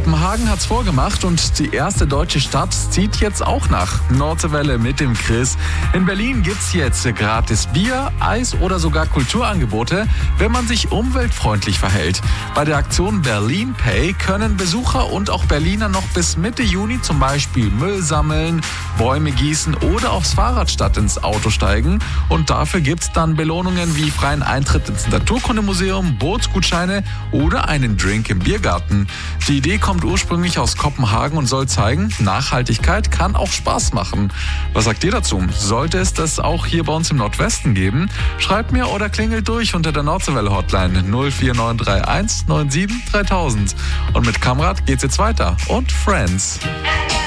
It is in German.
Kopenhagen hat's vorgemacht und die erste deutsche Stadt zieht jetzt auch nach. Nordwelle mit dem Chris. In Berlin gibt's jetzt gratis Bier, Eis oder sogar Kulturangebote, wenn man sich umweltfreundlich verhält. Bei der Aktion Berlin Pay können Besucher und auch Berliner noch bis Mitte Juni zum Beispiel Müll sammeln, Bäume gießen oder aufs Fahrrad statt ins Auto steigen. Und dafür gibt's dann Belohnungen wie freien Eintritt ins Naturkundemuseum, Bootsgutscheine oder einen Drink im Biergarten. Die Idee kommt ursprünglich aus Kopenhagen und soll zeigen, Nachhaltigkeit kann auch Spaß machen. Was sagt ihr dazu? Sollte es das auch hier bei uns im Nordwesten geben? Schreibt mir oder klingelt durch unter der Nordwelle Hotline 04931 97 3000. Und mit Kamrat geht's jetzt weiter und Friends.